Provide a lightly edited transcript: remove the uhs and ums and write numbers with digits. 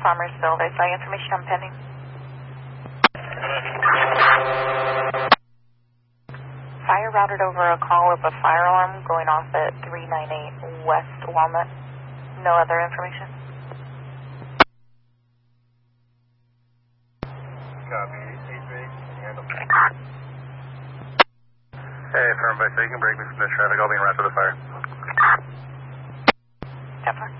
Farmersville. There's no information I'm pending. Fire routed over a call of a fire alarm going off at 398 West Walnut. No other information? Copy. 8-8. Handle. Hey, firm by, so you can break me from this traffic. I'll be en route to the fire. 10-4.